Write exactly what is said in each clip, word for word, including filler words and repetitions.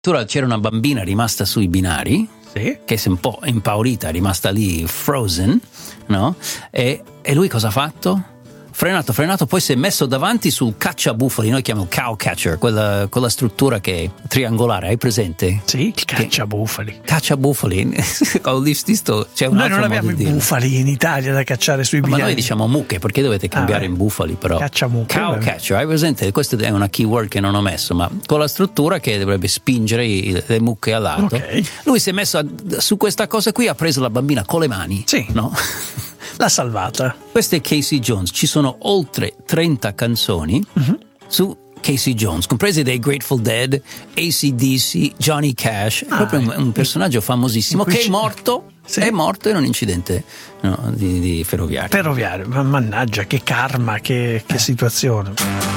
C'era una bambina rimasta sui binari, sì, che si è un po' impaurita, è rimasta lì frozen, no? E, e lui cosa ha fatto? Frenato, frenato, poi si è messo davanti sul cacciabufali, noi chiamiamo cow catcher, quella, quella struttura che è triangolare, hai presente? Sì, il cacciabufali. Cacciabufali, ho visto, c'è un noi altro non abbiamo i bufali in Italia da cacciare sui binari. Ma noi diciamo mucche, perché dovete cambiare ah, in bufali però? Cacciamucche. Cow vabbè. catcher, hai presente? Questa è una keyword che non ho messo, ma con la struttura che dovrebbe spingere i, le mucche al lato. Okay. Lui si è messo a, su questa cosa qui, ha preso la bambina con le mani. Sì. No? L'ha salvata. Questa è Casey Jones, ci sono oltre trenta canzoni uh-huh. su Casey Jones, comprese dei Grateful Dead, A C D C, Johnny Cash, è ah, proprio un, un personaggio famosissimo che è morto, sì. è morto in un incidente no, di, di ferroviario. Ferroviario, ma mannaggia, che karma, che, che eh. situazione.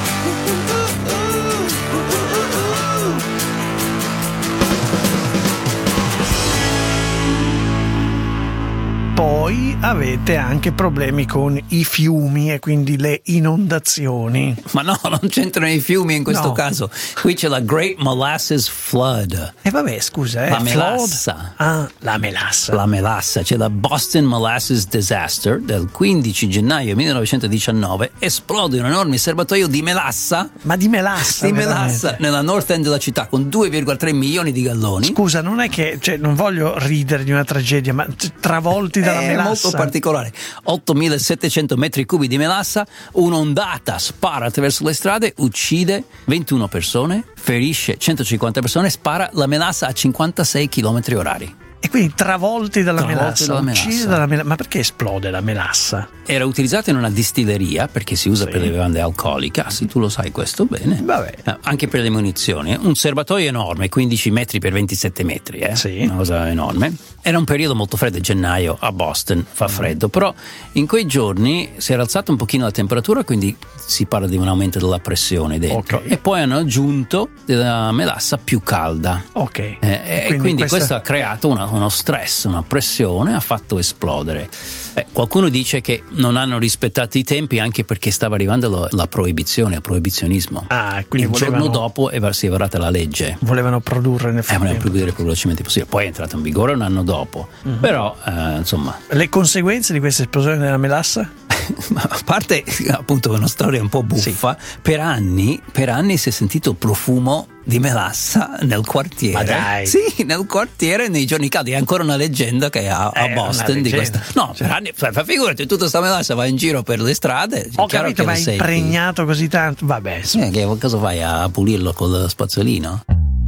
Poi avete anche problemi con i fiumi e quindi le inondazioni. Ma no, non c'entrano i fiumi in questo no. caso. Qui c'è la Great Molasses Flood. E eh vabbè, scusa, eh. La melassa. Ah, la melassa. La melassa. C'è la Boston Molasses Disaster del quindici gennaio millenovecentodiciannove. Esplode un enorme serbatoio di melassa. Ma di melassa? Di veramente. melassa nella North End della città con due virgola tre milioni di galloni. Scusa, non è che, cioè, non voglio ridere di una tragedia, ma travolti dalla è melassa. Molto particolare. ottomilasettecento metri cubi di melassa, un'ondata spara attraverso le strade, uccide ventuno persone, ferisce centocinquanta persone, spara la melassa a cinquantasei chilometri orari. E quindi travolti dalla travolti melassa, dalla uccisi melassa. dalla melassa. Ma perché esplode la melassa? Era utilizzata in una distilleria perché si usa sì. per le bevande alcoliche. Ah, sì, tu lo sai questo bene. Vabbè. Eh, anche per le munizioni. Un serbatoio enorme, quindici metri per ventisette metri, eh? Sì. Una cosa enorme. Era un periodo molto freddo, gennaio a Boston fa freddo, però in quei giorni si era alzata un pochino la temperatura, quindi si parla di un aumento della pressione dentro. Okay. E poi hanno aggiunto della melassa più calda. Ok. Eh, e quindi, quindi questa... questo ha creato una, uno stress, una pressione, ha fatto esplodere. Eh, qualcuno dice che non hanno rispettato i tempi anche perché stava arrivando la, la proibizione, il proibizionismo. Ah, quindi il volevano... giorno dopo si è varata la legge. Volevano produrre nel frattempo. Eh, volevano produrre più velocemente possibile. Poi è entrato in vigore un anno dopo. Uh-huh. Però, eh, insomma... Le conseguenze di questa esplosione della melassa? A parte appunto una storia un po' buffa, sì. per anni per anni si è sentito il profumo di melassa nel quartiere. Ma dai. Sì, nel quartiere nei giorni caldi. È ancora una leggenda che ha a eh, Boston di questa. No, cioè. per anni, figurati, tutta sta melassa va in giro per le strade. Ho capito, ma è impregnato così tanto. Vabbè. Sì, che cosa fai a pulirlo con lo spazzolino?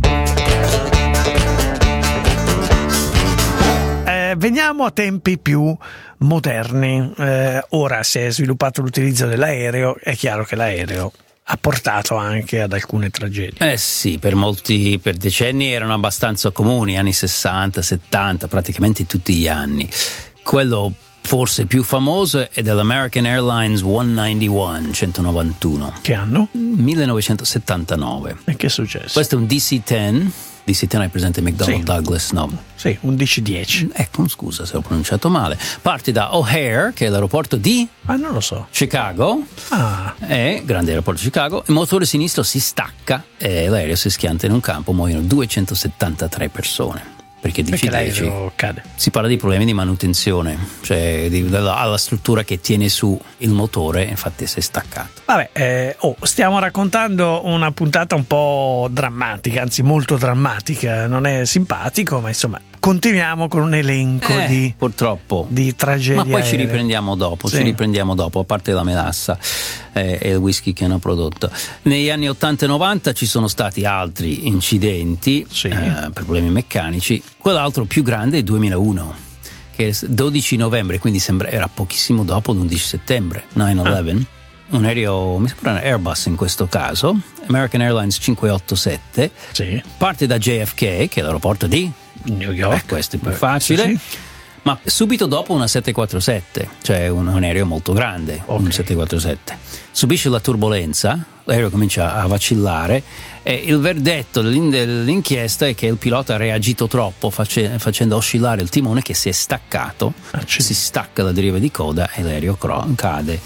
Veniamo a tempi più moderni. Eh, ora si è sviluppato l'utilizzo dell'aereo, è chiaro che l'aereo ha portato anche ad alcune tragedie. Eh sì, per molti, per decenni erano abbastanza comuni, anni sessanta, settanta, praticamente tutti gli anni. Quello forse più famoso è dell'American Airlines centonovantuno. Che anno? millenovecentosettantanove. E che è successo? Questo è un D C dieci. D C dieci hai presente McDonnell sì. Douglas? No. Sì, un D C dieci. Ecco, scusa se ho pronunciato male. Parte da O'Hare, che è l'aeroporto di... Ah, non lo so. Chicago. Ah. È grande aeroporto di Chicago. Il motore sinistro si stacca e l'aereo si schianta in un campo, muoiono duecentosettantatré persone. Perché D C dieci cade. Si parla di problemi di manutenzione, cioè di, della, alla struttura che tiene su il motore, infatti si è staccato. Vabbè, eh, oh, stiamo raccontando una puntata un po' drammatica, anzi molto drammatica, non è simpatico, ma insomma continuiamo con un elenco eh, di purtroppo di tragedie. Ma poi aeree. ci riprendiamo dopo, sì. ci riprendiamo dopo, a parte la melassa eh, e il whisky che hanno prodotto. Negli anni ottanta e novanta ci sono stati altri incidenti, sì. eh, problemi meccanici. Quell'altro più grande è il duemilauno, che è dodici novembre, quindi sembra era pochissimo dopo l'undici settembre, nove undici. Ah. Un aereo, mi sembra un Airbus in questo caso, American Airlines cinquecentottantasette, sì. parte da J F K, che è l'aeroporto di New York. Eh, questo è più facile. Sì, sì. Ma subito dopo una sette quattrosette, cioè un, un aereo molto grande, okay. Un sette quattrosette, subisce la turbolenza, l'aereo comincia a vacillare e il verdetto dell'inchiesta è che il pilota ha reagito troppo face, facendo oscillare il timone che si è staccato, ah, si stacca la deriva di coda e l'aereo cro- cade. Mm.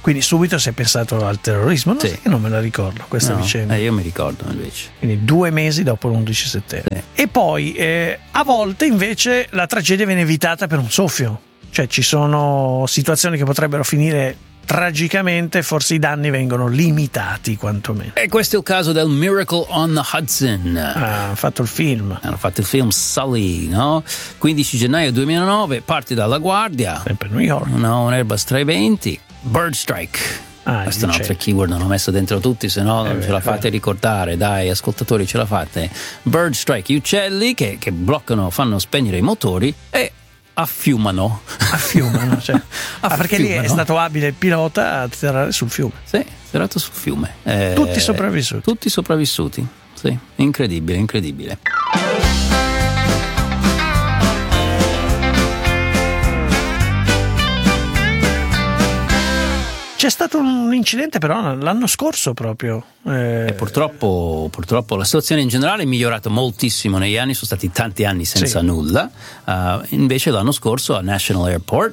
Quindi subito si è pensato al terrorismo? No, Sì. che non me la ricordo questa No, vicenda. eh, io mi ricordo invece. Quindi due mesi dopo l'undici settembre. Sì. E poi eh, a volte invece la tragedia viene evitata per un soffio. Cioè ci sono situazioni che potrebbero finire tragicamente, forse i danni vengono limitati quantomeno. E questo è il caso del Miracle on the Hudson. Ah, hanno fatto il film. Hanno fatto il film Sully, no? quindici gennaio duemilanove, parte dalla Guardia, Sempre New York. no, un Airbus trecentoventi, Bird Strike. Ah, Questo è un gli altro uccelli. keyword, non ho messo dentro tutti, se no non Eh, ce la beh, fate ricordare, dai ascoltatori, ce la fate. Bird Strike, gli uccelli che, che bloccano, fanno spegnere i motori e affiumano. Affiumano, cioè. Ah, perché lì è Affiumano. stato abile il pilota a atterrare sul fiume. Sì, tirato sul fiume. Eh, Tutti sopravvissuti. Tutti sopravvissuti, sì, incredibile, incredibile. C'è stato un incidente però l'anno scorso proprio. Eh, E purtroppo, purtroppo la situazione in generale è migliorata moltissimo negli anni, sono stati tanti anni senza Sì. nulla. Uh, invece l'anno scorso a National Airport,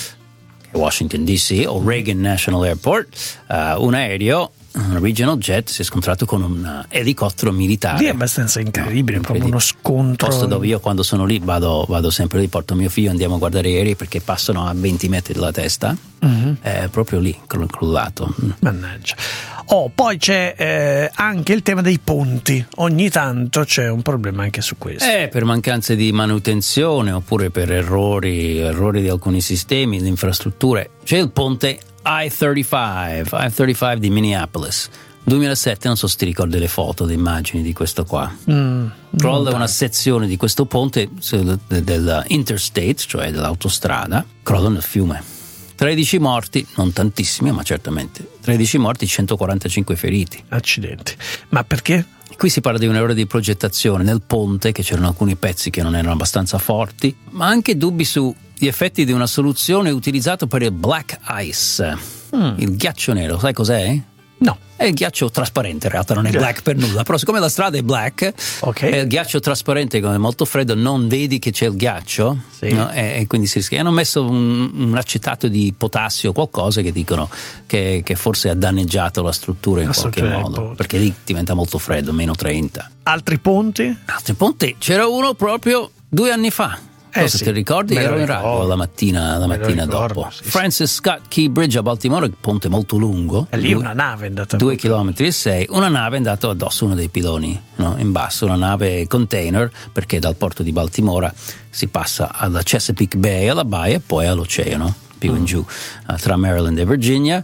che è Washington D C, o Reagan National Airport, uh, un aereo, un regional jet, si è scontrato con un elicottero militare. lì è abbastanza incredibile, No, proprio uno scontro. Il posto dove io quando sono lì vado, vado sempre lì, porto mio figlio, andiamo a guardare gli aerei perché passano a venti metri dalla testa. Mhm. È proprio lì, cr- crollato. Mannaggia. Oh, poi c'è eh, anche il tema dei ponti. Ogni tanto c'è un problema anche su questo. Eh, per mancanze di manutenzione oppure per errori, errori di alcuni sistemi, di infrastrutture. C'è il ponte I trentacinque, I trentacinque di Minneapolis. duemilasette, non so se ti ricordi le foto, le immagini di questo qua. Mm, Crolla non una sezione di questo ponte del, del interstate, cioè dell'autostrada, crolla nel fiume. tredici morti, non tantissimi, ma certamente. tredici morti, centoquarantacinque feriti. Accidenti. Ma perché? Qui si parla di un errore di progettazione nel ponte, che c'erano alcuni pezzi che non erano abbastanza forti, ma anche dubbi sugli effetti di una soluzione utilizzata per il black ice, Mm. il ghiaccio nero. Sai cos'è? No. È il ghiaccio trasparente, in realtà non è black per nulla, però siccome la strada è black, Ok. è il ghiaccio trasparente, come è molto freddo, non vedi che c'è il ghiaccio, Sì. no? e, e quindi si rischia. Hanno messo un, un acetato di potassio o qualcosa che dicono che, che forse ha danneggiato la struttura in La qualche struttura del modo, ponte. perché lì diventa molto freddo, meno trenta. Altri ponti? Altri ponti, c'era uno proprio due anni fa. Eh Cosa sì, ti ricordi? me lo Ero in radio ricordo. la mattina, la Me lo mattina ricordo, dopo. sì, sì. Francis Scott Key Bridge a Baltimora, il ponte molto lungo. E lì due- una nave è andata. Due chilometri e sei, una nave è andata addosso a uno dei piloni, no? In basso, una nave container, perché dal porto di Baltimora si passa alla Chesapeake Bay, alla baia e poi all'oceano, più in giù, eh, tra Maryland e Virginia,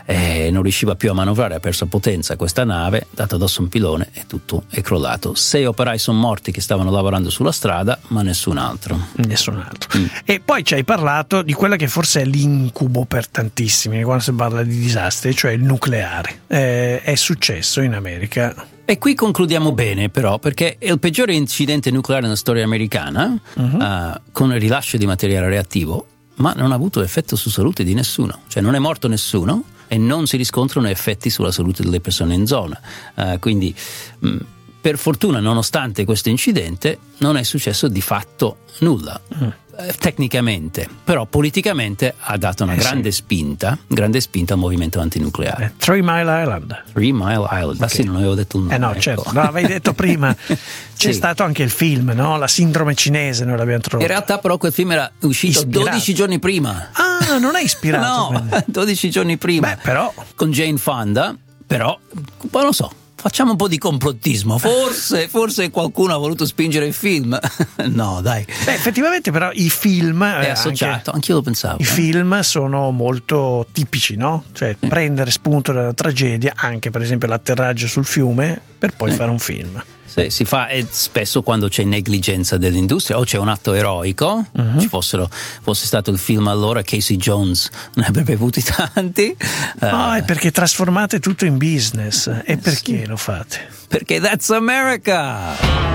e non riusciva più a manovrare, ha perso potenza questa nave, è dato addosso un pilone e tutto è crollato. Sei operai sono morti che stavano lavorando sulla strada, ma nessun altro. Nessun altro. E poi ci hai parlato di quella che forse è l'incubo per tantissimi quando si parla di disastri, cioè il nucleare. Eh, è successo in America. E qui concludiamo bene però, perché è il peggiore incidente nucleare nella storia americana, eh, con il rilascio di materiale reattivo, ma non ha avuto effetto su salute di nessuno, cioè non è morto nessuno e non si riscontrano effetti sulla salute delle persone in zona. Eh, quindi mh, per fortuna, nonostante questo incidente, non è successo di fatto nulla. Eh, tecnicamente, però politicamente ha dato una Eh, grande sì. spinta, grande spinta al movimento antinucleare. Eh, Three Mile Island. Three Mile Island, ma Ok. sì, non avevo detto il nome. Eh no, ecco. certo, no, l'avevi detto prima. C'è Sì. stato anche il film, no? La sindrome cinese, noi l'abbiamo In trovato. realtà però quel film era uscito Ispirato. dodici giorni prima. Ah, non è ispirato. No, quindi. dodici giorni prima. Beh, però Con Jane Fonda, però, ma non so, facciamo un po' di complottismo. Forse, forse qualcuno ha voluto spingere il film. No, dai. beh, effettivamente però i film È eh, associato, anche- anch'io lo pensavo. I eh. film sono molto tipici, no? Cioè prendere spunto dalla tragedia, anche per esempio l'atterraggio sul fiume, per poi fare un film. Sì, si fa e spesso quando c'è negligenza dell'industria o c'è un atto eroico, ci fossero, fosse stato il film allora Casey Jones ne avrebbe avuti tanti. No, Eh, è perché trasformate tutto in business. E perché lo fate? perché that's America!